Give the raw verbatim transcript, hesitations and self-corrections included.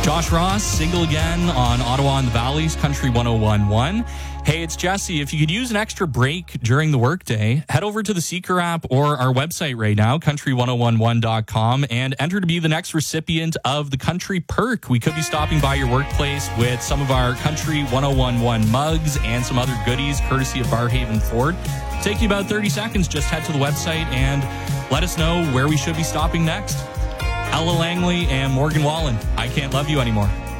Josh Ross, single again on Ottawa and the Valley's Country one oh one point one. Hey, it's Jesse. If you could use an extra break during the workday, head over to the Seeker app or our website right now, country one oh one one dot com, and enter to be the next recipient of the Country Perk. We could be stopping by your workplace with some of our Country one oh one one mugs and some other goodies, courtesy of Barhaven Ford. Take you about thirty seconds. Just head to the website and let us know where we should be stopping next. Ella Langley and Morgan Wallen, I Can't Love You Anymore.